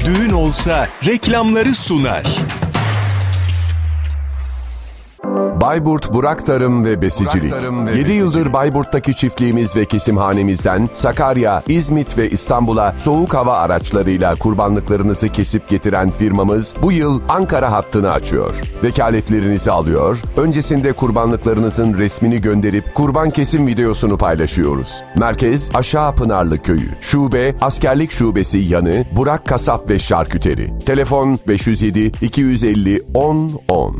Düğün olsa reklamları sunar. Bayburt Burak Tarım ve Besicilik. 7 yıldır Bayburt'taki çiftliğimiz ve kesimhanemizden Sakarya, İzmit ve İstanbul'a soğuk hava araçlarıyla kurbanlıklarınızı kesip getiren firmamız bu yıl Ankara hattını açıyor. Vekaletlerinizi alıyor, öncesinde kurbanlıklarınızın resmini gönderip kurban kesim videosunu paylaşıyoruz. Merkez Aşağı Pınarlı Köyü. Şube Askerlik Şubesi yanı Burak Kasap ve Şarküteri. Telefon 507 250 10 10.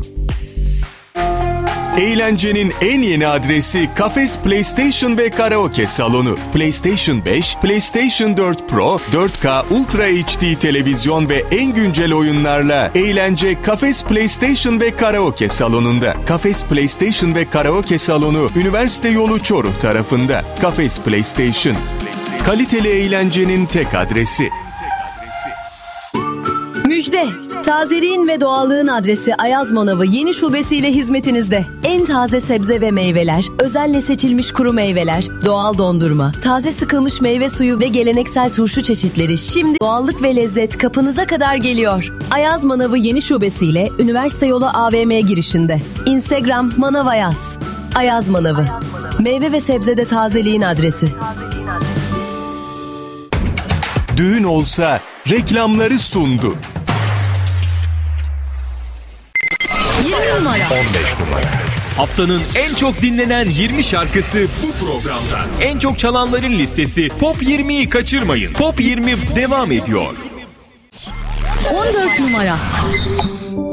Eğlencenin en yeni adresi Kafes PlayStation ve Karaoke Salonu. PlayStation 5, PlayStation 4 Pro, 4K Ultra HD televizyon ve en güncel oyunlarla eğlence Kafes PlayStation ve Karaoke Salonu'nda. Kafes PlayStation ve Karaoke Salonu, Üniversite Yolu Çoruh tarafında. Kafes PlayStation, kaliteli eğlencenin tek adresi. Müjde! Tazeliğin ve doğallığın adresi Ayaz Manavı yeni şubesiyle hizmetinizde. En taze sebze ve meyveler, özenle seçilmiş kuru meyveler, doğal dondurma, taze sıkılmış meyve suyu ve geleneksel turşu çeşitleri şimdi doğallık ve lezzet kapınıza kadar geliyor. Ayaz Manavı yeni şubesiyle Üniversite Yolu AVM girişinde. Instagram Manav Ayaz. Ayaz Manavı. Meyve ve sebzede tazeliğin adresi. Düğün olsa reklamları sundu. 20 numara. 15 numara. Haftanın en çok dinlenen 20 şarkısı bu programda. En çok çalanların listesi Pop 20'yi kaçırmayın. Pop 20 devam ediyor. 14 numara.